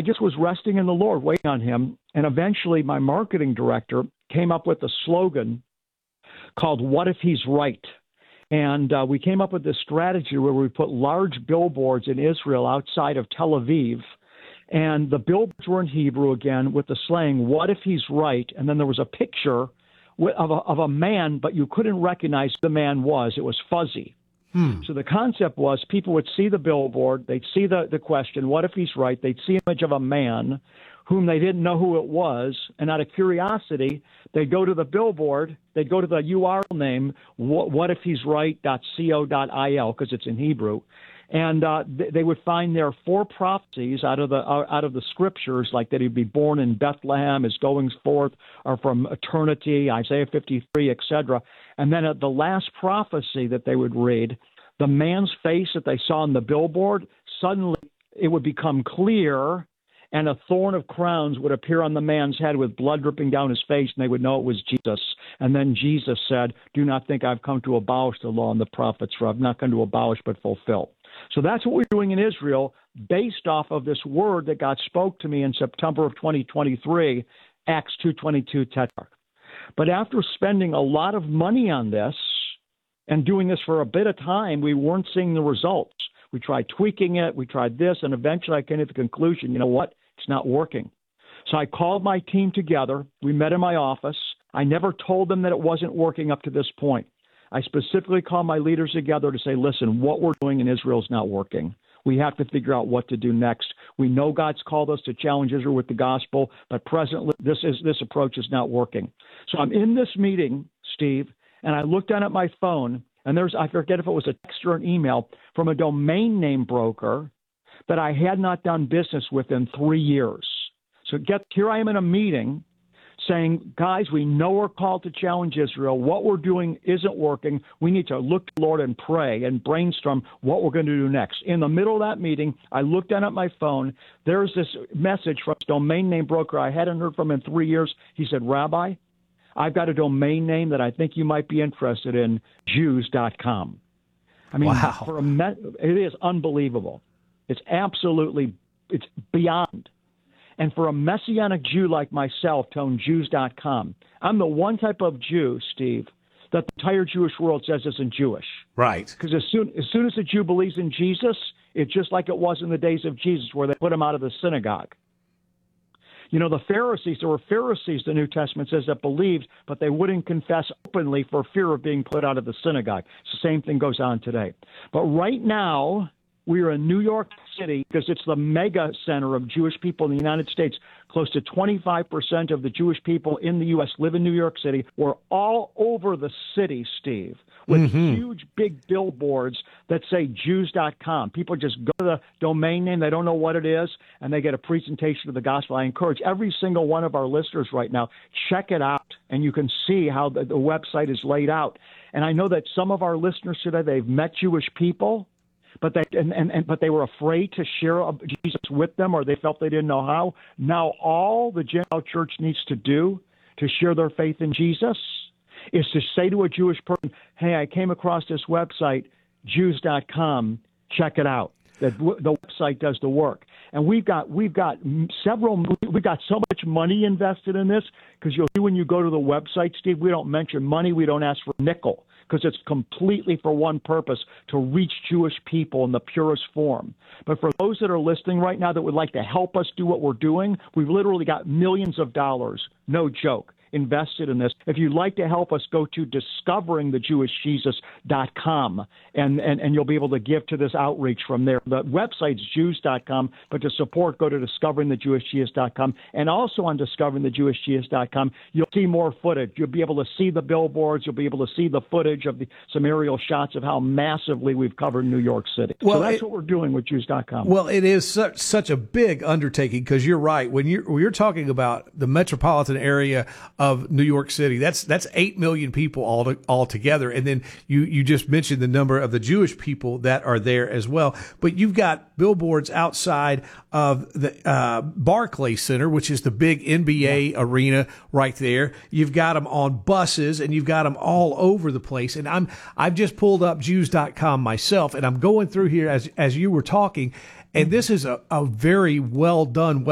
just was resting in the Lord, waiting on him. And eventually my marketing director came up with a slogan called "What if he's right?" And we came up with this strategy where we put large billboards in Israel outside of Tel Aviv. And the billboards were in Hebrew again with the slang, "What if he's right?" And then there was a picture of a man, but you couldn't recognize who the man was. It was fuzzy. So the concept was people would see the billboard, they'd see the question, "What if he's right?" They'd see an image of a man whom they didn't know who it was, and out of curiosity, they'd go to the billboard, they'd go to the URL name, whatifhe'sright.co.il, because it's in Hebrew, and they would find there 4 prophecies out of the scriptures, like that he'd be born in Bethlehem, his goings forth are from eternity, Isaiah 53, etc. And then at the last prophecy that they would read, the man's face that they saw on the billboard, suddenly it would become clear, and a thorn of crowns would appear on the man's head with blood dripping down his face, and they would know it was Jesus. And then Jesus said, "Do not think I've come to abolish the law and the prophets, for I've not come to abolish but fulfill." So that's what we're doing in Israel based off of this word that God spoke to me in September of 2023, Acts 2:22 Tetrarch. But after spending a lot of money on this and doing this for a bit of time, we weren't seeing the results. We tried tweaking it, we tried this, and eventually I came to the conclusion, you know what, it's not working. So I called my team together. We met in my office. I never told them that it wasn't working up to this point. I specifically called my leaders together to say, listen, what we're doing in Israel is not working. We have to figure out what to do next. We know God's called us to challenge Israel with the gospel, but presently this approach is not working. So I'm in this meeting, Steve, and I looked down at my phone, and I forget if it was a text or an email from a domain name broker that I had not done business with in 3 years. So here I am in a meeting saying, guys, we know we're called to challenge Israel. What we're doing isn't working. We need to look to the Lord and pray and brainstorm what we're going to do next. In the middle of that meeting, I looked down at my phone. There's this message from a domain name broker I hadn't heard from in 3 years. He said, Rabbi, I've got a domain name that I think you might be interested in, Jews.com. I mean, wow. It is unbelievable. It's beyond. And for a Messianic Jew like myself to own Jews.com, I'm the one type of Jew, Steve, that the entire Jewish world says isn't Jewish. Right. Because as soon as a Jew believes in Jesus, it's just like it was in the days of Jesus where they put him out of the synagogue. You know, there were Pharisees, the New Testament says, that believed, but they wouldn't confess openly for fear of being put out of the synagogue. It's the same thing goes on today. But right now, we are in New York City because it's the mega center of Jewish people in the United States. Close to 25% of the Jewish people in the U.S. live in New York City. We're all over the city, Steve, with huge, big billboards that say Jews.com. People just go to the domain name. They don't know what it is, and they get a presentation of the gospel. I encourage every single one of our listeners right now, check it out, and you can see how the website is laid out. And I know that some of our listeners today, they've met Jewish people, but they were afraid to share Jesus with them, or they felt they didn't know how. Now all the Gentile church needs to do to share their faith in Jesus is to say to a Jewish person, hey, I came across this website, Jews.com, check it out. The website does the work. And we've got so much money invested in this, because you'll see when you go to the website, Steve, we don't mention money, we don't ask for a nickel, because it's completely for one purpose, to reach Jewish people in the purest form. But for those that are listening right now that would like to help us do what we're doing, we've literally got millions of dollars, no joke, invested in this. If you'd like to help us, go to discoveringthejewishjesus.com, and you'll be able to give to this outreach from there. The website's Jews.com, but to support, go to discoveringthejewishjesus.com. And also on discoveringthejewishjesus.com, you'll see more footage. You'll be able to see the billboards. You'll be able to see the footage of some aerial shots of how massively we've covered New York City. Well, so that's what we're doing with Jews.com. Well, it is such a big undertaking, because you're right. When you're talking about the metropolitan area of New York City, that's 8 million people all together, and then you just mentioned the number of the Jewish people that are there as well. But you've got billboards outside of the Barclays Center, which is the big NBA arena right there. You've got them on buses, and you've got them all over the place. And I've just pulled up Jews.com myself, and I'm going through here as you were talking, and this is a very well done